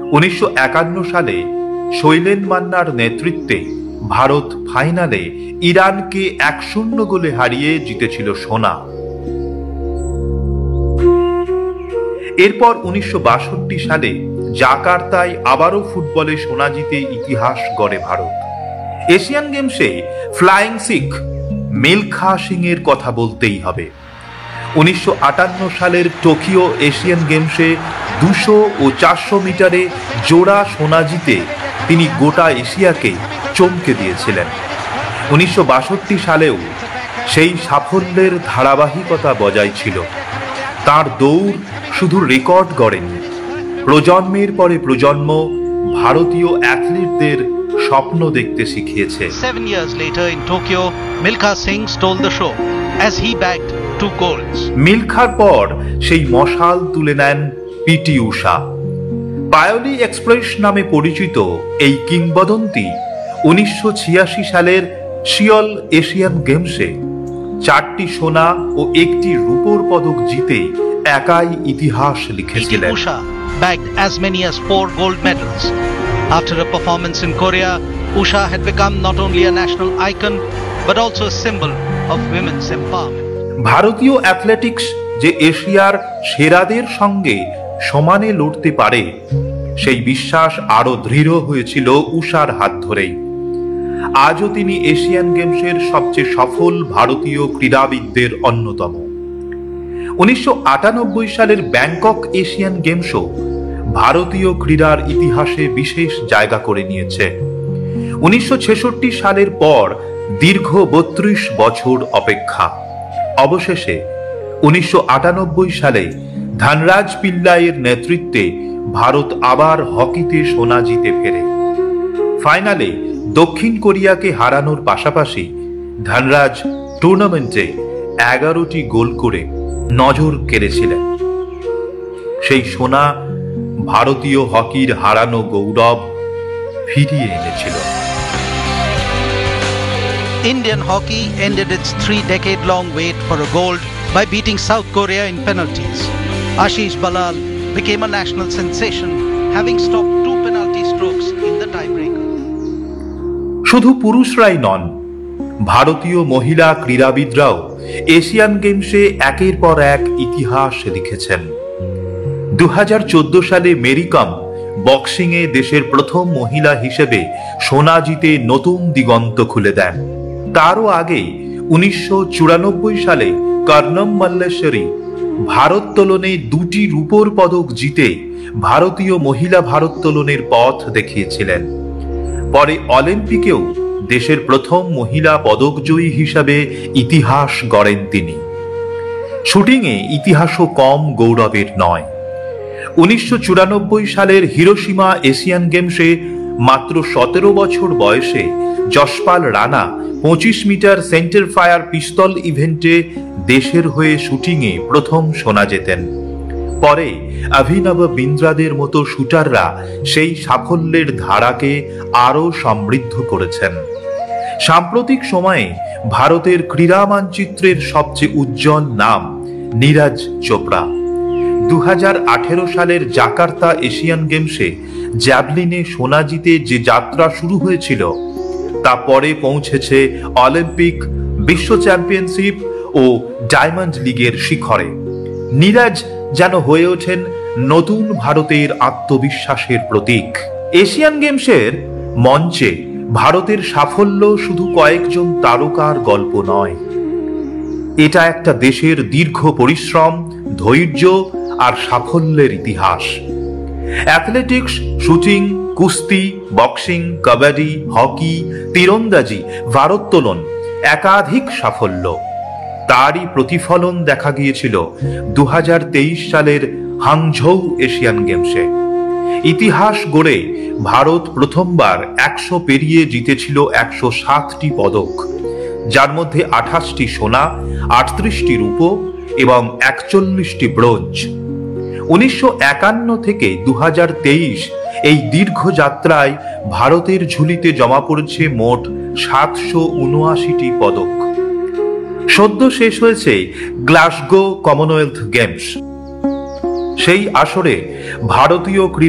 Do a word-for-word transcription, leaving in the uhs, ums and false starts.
উনিশশো একান্ন সালে শৈলেন মান্নার নেতৃত্বে ভারত ফাইনালে ইরানকে এক শূন্য গোলে হারিয়ে জিতেছিল সোনা। এরপর উনিশশো বাষট্টি সালে জাকার্তায় আবারও ফুটবলে সোনা জিতে ইতিহাস গড়ে ভারত। এশিয়ান গেমসে ফ্লাইং শিখ মিলখা সিং এর কথা বলতেই হবে। উনিশশো আটান্ন সালের টোকিও এশিয়ান গেমসে দুশো ও চারশো মিটারে জোড়া সোনা জিতে তিনি গোটা এশিয়াকে চমকে দিয়েছিলেন। উনিশশো বাষট্টি সালেও সেই সাফল্যের ধারাবাহিকতা বজায় ছিল। তার দৌড় শুধু রেকর্ড গড়েনি, প্রজন্মের পরে প্রজন্ম ভারতীয় অ্যাথলিটদের স্বপ্ন দেখতে শিখিয়েছে। Seven years later in Tokyo, Milkha Singh stole the show as he bagged two golds. মিলখার পর সেই মশাল তুলে নেন পিটি উষা। পায়োলি এক্সপ্রেস নামে পরিচিত এই কিংবদন্তি উনিশশো ছিয়াশি সালের সিওল এশিয়ান গেমসে চারটি সোনা ও একটি রূপোর পদক জিতে একাই ইতিহাস লিখেছিলেন। P T Usha bagged as many as four gold medals. After a performance in Korea, Usha had become not only a national icon but also a symbol of women's empowerment. ভারতীয় অ্যাথলেটিক্স যে এশিয়ার সেরাদের সঙ্গে সমানে লড়তে পারে, সেই বিশ্বাস আরো দৃঢ় হয়েছিল উষার হাত ধরেই। আজও তিনি এশিয়ান গেমসের সবচেয়ে সফল ভারতীয় ক্রীড়াবিদদের অন্যতম। উনিশশো আটানব্বই সালের ব্যাংকক এশিয়ান গেমসও ভারতীয় ক্রীড়ার ইতিহাসে বিশেষ জায়গা করে নিয়েছে। উনিশশো ছেষট্টি সালের পর দীর্ঘ বত্রিশ বছর অপেক্ষা, অবশেষে উনিশশো আটানব্বই সালে ধনরাজ পিল্লাইয়ের নেতৃত্বে ভারত আবার হকিতে সোনা জিতে ফেরে। ফাইনালে দক্ষিণ কোরিয়াকে হারানোর পাশাপাশি ধনরাজ টুর্নামেন্টে এগারোটি গোল করে নজর কেড়েছিলেন। সেই সোনা ভারতীয় হকির হারানো গৌরব ফিরিয়ে এনেছিল। Indian hockey ended its three-decade-long wait for a gold by beating South Korea in penalties. Ashish Balal became a national sensation, having stopped two penalty strokes in the tiebreaker. শুধু পুরুষরাই নন, ভারতীয় মহিলা ক্রীড়াবিদরাও এশিয়ান গেমসে একের পর এক ইতিহাস লিখেছেন। দু হাজার চোদ্দ সালে মেরি কম বক্সিংয়ে দেশের প্রথম মহিলা হিসেবে সোনা জিতে নতুন দিগন্ত খুলে দেন। তারও আগে উনিশশো চুরানব্বই সালে কর্ণম মল্লেশ্বরী ভারোত্তোলনে দুটি রূপোর পদক জিতে ভারতীয় মহিলা ভারোত্তোলনের পথ দেখিয়েছিলেন। পরে অলিম্পিকেও দেশের প্রথম মহিলা পদকজয়ী হিসাবে ইতিহাস গড়েন তিনি। শুটিংয়ে ইতিহাসও কম গৌরবের নয়। উনিশশো চুরানব্বই সালের হিরোশিমা এশিয়ান গেমসে মাত্র সতেরো বছর বয়সে যশপাল রানা পঁচিশ মিটার সেন্টার ফায়ার পিস্তল ইভেন্টে দেশের হয়ে শুটিংয়ে প্রথম সোনা জেতেন। পরে অভিনব বিন্দ্রাদের মতো শুটাররা সেই সাফল্যের ধারাকে আরও সমৃদ্ধ করেছেন। সাম্প্রতিক সময়ে ভারতের ক্রীড়া মানচিত্রের সবচেয়ে উজ্জ্বল নাম নীরজ চোপড়া। দু হাজার আঠেরো সালের জাকার্তা এশিয়ান গেমসে জ্যাভলিনে সোনা জিতে যে যাত্রা শুরু হয়েছিল, তা পরে পৌঁছেছে অলিম্পিক, বিশ্ব চ্যাম্পিয়নশিপ ও ডায়মন্ড লিগের শিখরে। নীরজ যেন হয়ে ওঠেন নতুন ভারতের আত্মবিশ্বাসের প্রতীক। এশিয়ান গেমসের মঞ্চে ভারতের সাফল্য শুধু কয়েকজন তারকার গল্প নয়, এটা একটা দেশের দীর্ঘ পরিশ্রম, ধৈর্য আর সাফল্যের ইতিহাস। অ্যাথলেটিক্স, শুটিং, কুস্তি, বক্সিং, কাবাডি, হকি, তীরন্দাজি, ভারোত্তোলন একাধিক সাফল্য, তারই প্রতিফলন দেখা গিয়েছিল দু হাজার তেইশ সালের হাংঝৌ এশিয়ান গেমসে। ইতিহাস গড়ে ভারত প্রথমবার একশো পেরিয়ে জিতেছিল একশো সাতটি পদক, যার মধ্যে আঠাশটি সোনা, আটত্রিশটি রূপো এবং একচল্লিশটি ব্রোঞ্জ। উনিশশো একান্ন থেকে দু হাজার তেইশ এই দীর্ঘ যাত্রায় ভারতের ঝুলিতে জমা পড়েছে মোট সাতশো উনআশিটি পদক। সদ্য শেষ হয়েছে গ্লাসগো কমনওয়েলথ গেমস। সেই আসরে ভারতীয়